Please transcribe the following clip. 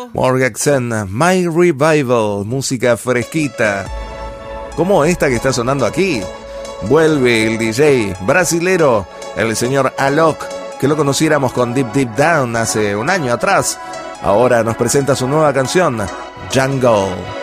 Morgenstern, My Revival, música fresquita, como esta que está sonando aquí. Vuelve el DJ brasilero, el señor Alok, que lo conociéramos con Deep Deep Down hace un año atrás. Ahora nos presenta su nueva canción, Jungle.